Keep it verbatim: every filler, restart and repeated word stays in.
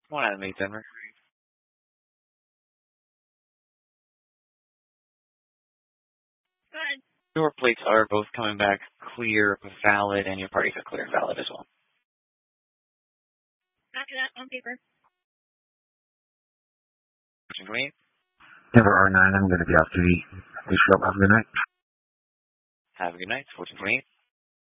One out of eight, Denver. Your plates are both coming back clear, valid, and your parties are clear and valid as well. After that, on paper. Green. Denver R nine, I'm going to be off duty. Please show up. Have a good night. Have a good night. fourteen twenty-eight.